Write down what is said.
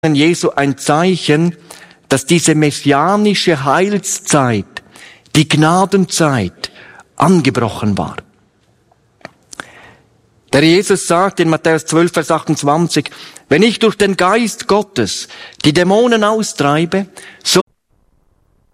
Jesu ein Zeichen, dass diese messianische Heilszeit, die Gnadenzeit, angebrochen war. Der Jesus sagt in Matthäus 12, Vers 28, wenn ich durch den Geist Gottes die Dämonen austreibe, so